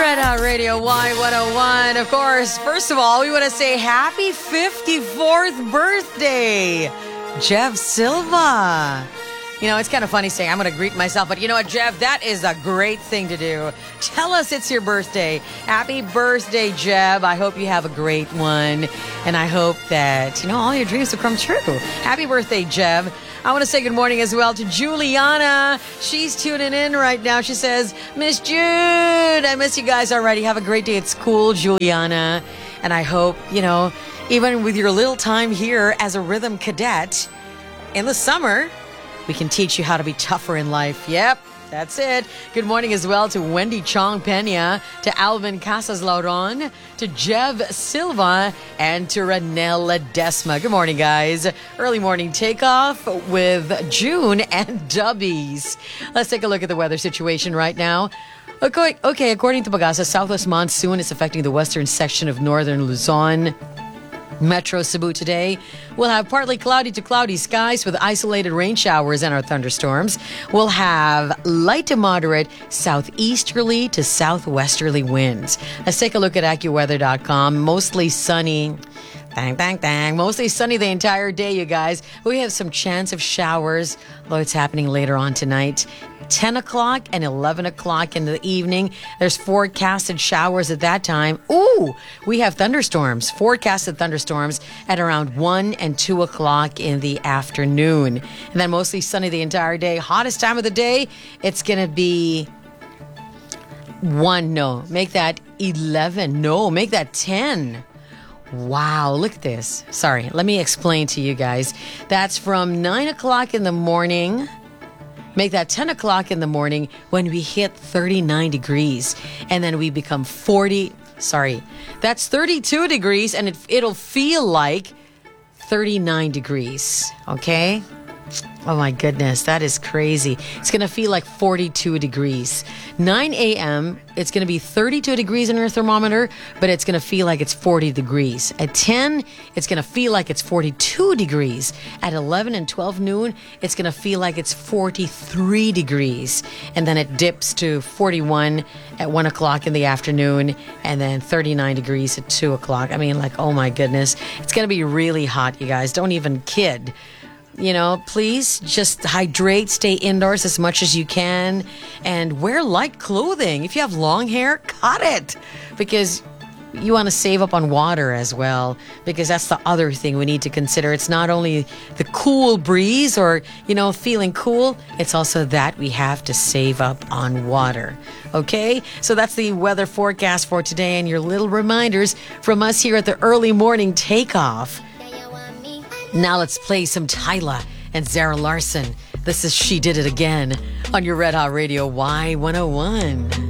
Red Hot Radio Y101. Of course, first of all, we want to say happy 54th birthday, Jeff Silva. You know, it's kind of funny saying I'm going to greet myself, but you know what, Jeff? That is a great thing to do. Tell us it's your birthday. Happy birthday, Jeff. I hope you have a great one. And I hope that, you know, all your dreams will come true. Happy birthday, Jeff. I want to say good morning as well to Juliana. She's tuning in right now. She says, Miss Jude, I miss you guys already. Have a great day at school, Juliana. And I hope, you know, even with your little time here as a rhythm cadet in the summer, we can teach you how to be tougher in life. Yep, that's it. Good morning as well to Wendy Chong Pena, to Alvin Casas Lauron, to Jeff Silva, and to Ranel Ledesma. Good morning, guys. Early morning takeoff with June and Dubbies. Let's take a look at the weather situation right now. Okay, according to Pagasa, southwest monsoon is affecting the western section of northern Luzon. Metro Cebu today will have partly cloudy to cloudy skies with isolated rain showers and our thunderstorms. We'll have light to moderate southeasterly to southwesterly winds. Let's take a look at AccuWeather.com. Mostly sunny. Bang, bang, bang. Mostly sunny the entire day, you guys. We have some chance of showers, although it's happening later on tonight. 10 o'clock and 11 o'clock in the evening. There's forecasted showers at that time. Ooh, we have thunderstorms, forecasted thunderstorms at around 1 and 2 o'clock in the afternoon. And then mostly sunny the entire day. Hottest time of the day, it's going to be 1. No, make that 11. No, make that 10. Wow, look at this. Sorry, let me explain to you guys. That's from 9 o'clock in the morning. Make that 10 o'clock in the morning when we hit 39 degrees. And then we become that's 32 degrees and it'll feel like 39 degrees. Okay? Oh my goodness, that is crazy. It's going to feel like 42 degrees. 9 a.m., it's going to be 32 degrees in your thermometer, but it's going to feel like it's 40 degrees. At 10, it's going to feel like it's 42 degrees. At 11 and 12 noon, it's going to feel like it's 43 degrees. And then it dips to 41 at 1 o'clock in the afternoon, and then 39 degrees at 2 o'clock. I mean, like, oh my goodness. It's going to be really hot, you guys. Don't even kid. You know, please just hydrate, stay indoors as much as you can, and wear light clothing. If you have long hair, cut it, because you want to save up on water as well, because that's the other thing we need to consider. It's not only the cool breeze or, you know, feeling cool, it's also that we have to save up on water. Okay? So that's the weather forecast for today and your little reminders from us here at the early morning takeoff. Now let's play some Tyla and Zara Larsson. This is She Did It Again on your Red Hot Radio Y101.